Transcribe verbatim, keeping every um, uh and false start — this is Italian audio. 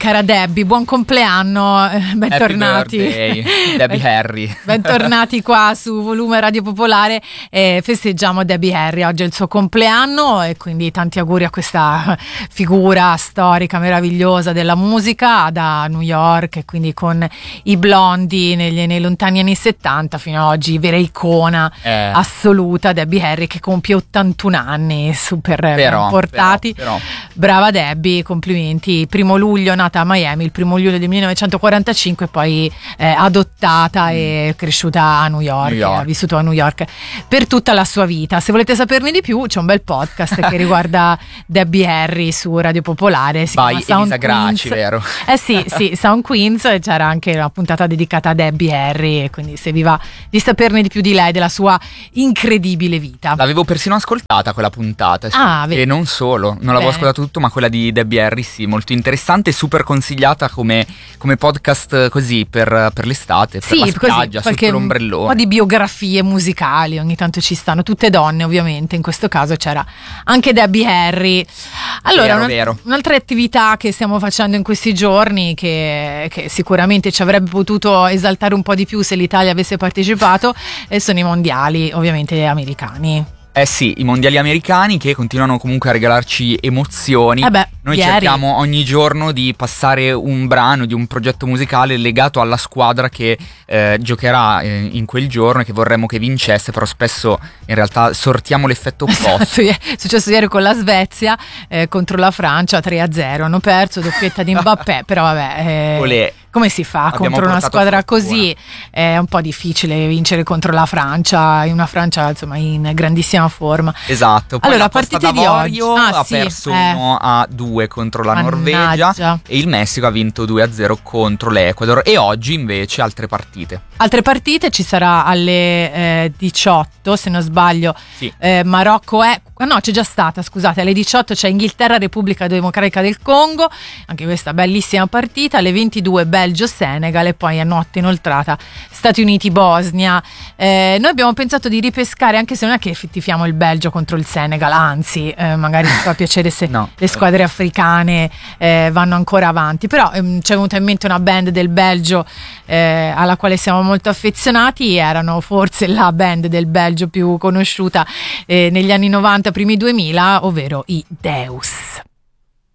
Cara Debbie, buon compleanno, bentornati. Happy birthday, Debbie Harry. Bentornati qua su Volume Radio Popolare. Eh, festeggiamo Debbie Harry, oggi è il suo compleanno e quindi tanti auguri a questa figura storica meravigliosa della musica da New York, e quindi con i Blondi negli, nei lontani anni settanta fino ad oggi, vera icona eh. assoluta, Debbie Harry, che compie ottantuno anni, super però, portati. Però, però. Brava Debbie, complimenti. Primo luglio nata a Miami, il primo luglio del millenovecentoquarantacinque, poi eh, adottata mm. e cresciuta a New York, New York. Ha vissuto a New York per tutta la sua vita. Se volete saperne di più, c'è un bel podcast che riguarda Debbie Harry su Radio Popolare, si Vai, chiama Sound Elisa Graci, vero? Eh sì, sì, Sound Queens, e c'era anche una puntata dedicata a Debbie Harry, e quindi se vi va di saperne di più di lei, della sua incredibile vita. L'avevo persino ascoltata quella puntata, sì. Ah, e non solo, non l'avevo ascoltata tutto, ma quella di Debbie Harry sì, molto interessante, super consigliata come, come podcast così per, per l'estate, per sì, la spiaggia, così, sotto l'ombrellone. Un po' di biografie musicali ogni tanto ci stanno, tutte donne ovviamente, in questo caso c'era anche Debbie Harry. Allora, vero, una, vero. un'altra attività che stiamo facendo in questi giorni, che, che sicuramente ci avrebbe potuto esaltare un po' di più se l'Italia avesse partecipato, eh, sono i mondiali ovviamente americani. Eh sì, i mondiali americani che continuano comunque a regalarci emozioni. Eh beh, Noi ieri. cerchiamo ogni giorno di passare un brano di un progetto musicale legato alla squadra che eh, giocherà eh, in quel giorno e che vorremmo che vincesse, però spesso in realtà sortiamo l'effetto opposto. Esatto, è successo ieri con la Svezia eh, contro la Francia tre a zero, hanno perso, doppietta di Mbappé, però vabbè... Eh, come si fa Abbiamo contro una squadra fortuna. così? È un po' difficile vincere contro la Francia, in una Francia insomma in grandissima forma. Esatto. Poi allora, la partite di oggi ah, ha sì, perso eh. uno a due contro la Mannaggia. Norvegia e il Messico ha vinto due a zero contro l'Ecuador, e oggi invece altre partite. Altre partite ci sarà alle eh, diciotto, se non sbaglio, sì. eh, Marocco è... Ah no, c'è già stata, scusate, alle diciotto c'è Inghilterra, Repubblica Democratica del Congo, anche questa bellissima partita, alle ventidue Belgio, Senegal, e poi a notte inoltrata Stati Uniti, Bosnia. Eh, noi abbiamo pensato di ripescare, anche se non è che tifiamo il Belgio contro il Senegal, anzi, eh, magari mi fa piacere se no. le squadre africane eh, vanno ancora avanti, però ehm, ci è venuta in mente una band del Belgio eh, alla quale siamo molto affezionati, erano forse la band del Belgio più conosciuta eh, negli anni novanta, primi duemila, ovvero i Deus.